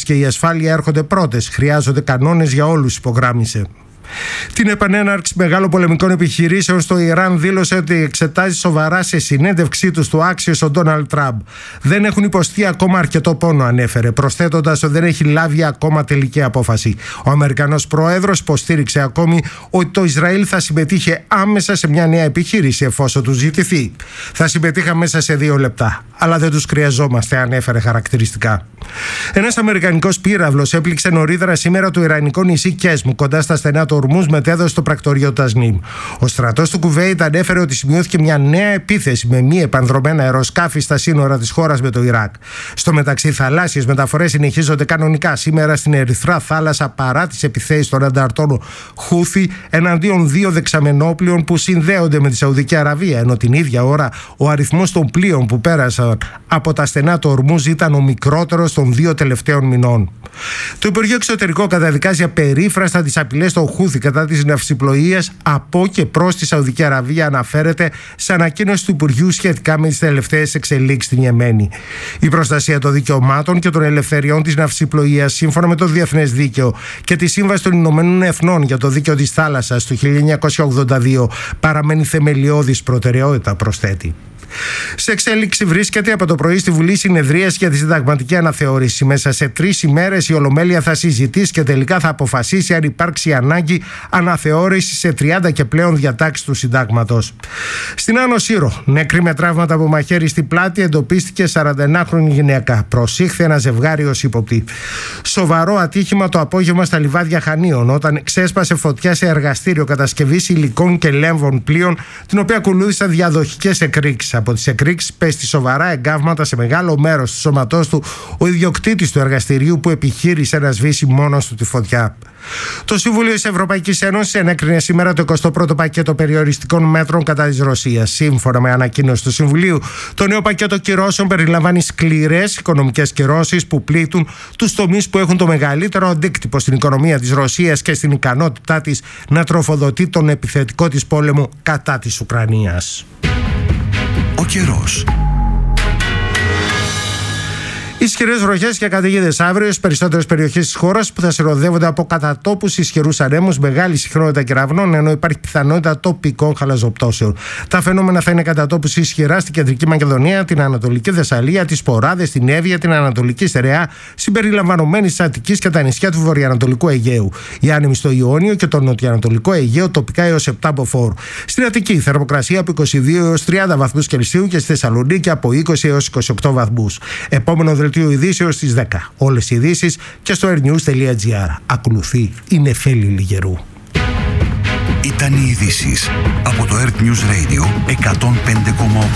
πρόβλεψη και η ασφάλεια έρχονται πρώτες. Χρειάζονται κανόνες για όλους, υπογράμμισε. Την επανέναρξη μεγάλων πολεμικών επιχειρήσεων στο Ιράν δήλωσε ότι εξετάζει σοβαρά σε συνέντευξή του στο άξιος ο Ντόναλντ Τραμπ. Δεν έχουν υποστεί ακόμα αρκετό πόνο, ανέφερε, προσθέτοντας ότι δεν έχει λάβει ακόμα τελική απόφαση. Ο Αμερικανός πρόεδρος υποστήριξε ακόμη ότι το Ισραήλ θα συμμετείχε άμεσα σε μια νέα επιχείρηση εφόσον του ζητηθεί. Θα συμμετείχα μέσα σε 2 λεπτά, αλλά δεν τους χρειαζόμαστε, ανέφερε χαρακτηριστικά. Ένας αμερικανικός πύραυλος έπληξε νωρίτερα σήμερα το ιρανικό νησί Κέσμου, κοντά στα στενά του Ορμούζ, μετέδωσε το πρακτορείο Τασνίμ. Ο στρατός του Κουβέιτ ανέφερε ότι σημειώθηκε μια νέα επίθεση με μη επανδρομένα αεροσκάφη στα σύνορα της χώρας με το Ιράκ. Στο μεταξύ, θαλάσσιες μεταφορές συνεχίζονται κανονικά σήμερα στην Ερυθρά θάλασσα παρά τις επιθέσεις των ανταρτών Χούθι εναντίον 2 δεξαμενόπλοιων που συνδέονται με τη Σαουδική Αραβία, ενώ την ίδια ώρα ο αριθμός των πλοίων που πέρασαν από τα στενά του Ορμούζ ήταν ο μικρότερος των 2 τελευταίων μηνών. Το Υπουργείο Εξωτερικών καταδικάζει απερίφραστα τις απειλές των Χούθι κατά της ναυσιπλοείας από και προς τη Σαουδική Αραβία, αναφέρεται σε ανακοίνωση του Υπουργείου σχετικά με τις τελευταίες εξελίξεις στην Ιεμένη. Η προστασία των δικαιωμάτων και των ελευθεριών της ναυσιπλοείας, σύμφωνα με το Διεθνές Δίκαιο και τη Σύμβαση των Ηνωμένων Εθνών για το Δίκαιο της Θάλασσας του 1982, παραμένει θεμελιώδης προτεραιότητα, προσθέτει. Σε εξέλιξη βρίσκεται από το πρωί στη Βουλή συνεδρίαση για τη συνταγματική αναθεώρηση. Μέσα σε 3 ημέρες η Ολομέλεια θα συζητήσει και τελικά θα αποφασίσει αν υπάρξει ανάγκη αναθεώρηση σε 30 και πλέον διατάξεις του συντάγματος. Στην Άνω Σύρο, νεκρή με τραύματα από μαχαίρι στη πλάτη, εντοπίστηκε 41χρονη γυναίκα. Προσήχθη ένα ζευγάρι ως ύποπτη. Σοβαρό ατύχημα το απόγευμα στα λιβάδια Χανίων, όταν ξέσπασε φωτιά σε εργαστήριο κατασκευής υλικών και λέμβων πλοίων, την οποία ακολούθησαν διαδοχικές εκρήξεις. Από τις εκρήξεις πέστη σοβαρά εγκάβματα σε μεγάλο μέρος του σώματός του ο ιδιοκτήτης του εργαστηρίου, που επιχείρησε να σβήσει μόνος του τη φωτιά. Το Συμβούλιο της Ευρωπαϊκής Ένωσης ενέκρινε σήμερα το 21ο πακέτο περιοριστικών μέτρων κατά της Ρωσίας. Σύμφωνα με ανακοίνωση του Συμβουλίου, το νέο πακέτο κυρώσεων περιλαμβάνει σκληρές οικονομικές κυρώσεις που πλήττουν τους τομείς που έχουν το μεγαλύτερο αντίκτυπο στην οικονομία της Ρωσίας και στην ικανότητά της να τροφοδοτεί τον επιθετικό της πόλεμο κατά της Ουκρανίας. Ο καιρός. Ισχυρές βροχές και καταιγίδες αύριο στις περισσότερες περιοχές της χώρας, που θα συνοδεύονται από κατατόπους ισχυρούς ανέμους, μεγάλη συχνότητα κεραυνών, ενώ υπάρχει πιθανότητα τοπικών χαλαζοπτώσεων. Τα φαινόμενα θα είναι κατατόπους ισχυρά στην κεντρική Μακεδονία, την Ανατολική Θεσσαλία, τις Ποράδες, την Εύβοια, την Ανατολική Στερεά, συμπεριλαμβανομένη της Αττικής και τα νησιά του βορειοανατολικού Αιγαίου. Οι άνεμοι στο Ιόνιο και το νοτιοανατολικό Αιγαίο τοπικά έως 7 μποφόρ. Στην Αττική, θερμοκρασία από 22 έως 30 βαθμούς Κελσίου και στη Θεσσαλονίκη από 20 έως 28 βαθμούς. Επόμενο δελτίο ειδήσεως στις 10. Όλες οι ειδήσεις και στο airnews.gr. Ακολουθεί η Νεφέλη Λιγερού. Ήταν οι ειδήσεις από το Earth News Radio 105,8.